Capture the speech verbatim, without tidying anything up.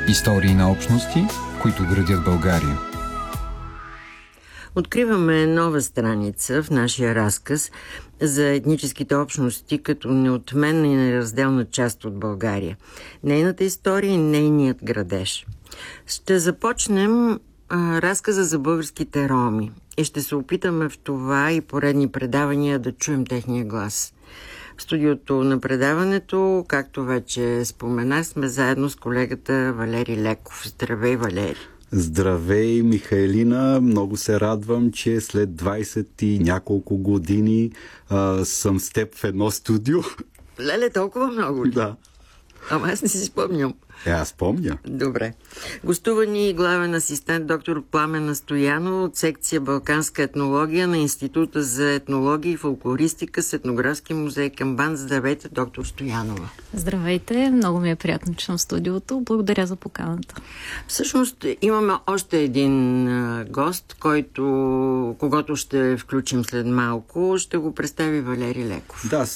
Истории на общности, които градят България. Откриваме нова страница в нашия разказ за етническите общности като неотменна и неразделна част от България. Нейната история и нейният градеж. Ще започнем а, разказа за българските роми и ще се опитаме в това и поредни предавания да чуем техния глас. В студиото на предаването, както вече споменах, сме заедно с колегата Валери Леков. Здравей, Валери! Здравей, Михайлина! Много се радвам, че след двайсет и няколко години а, съм с теб в едно студио. Леле, толкова много ли? Да. Ама аз не си спомням. Е, аз помня. Добре. Гостува ни главен асистент доктор Пламена Стоянова от секция Балканска етнология на Института за етнология и фолклористика с етнографски музей към БАН. Здравейте, доктор Стоянова. Здравейте, много ми е приятно, че съм в студиото. Благодаря за поканата. Всъщност имаме още един а, гост, който, когато ще включим след малко, ще го представи Валери Леков. Да,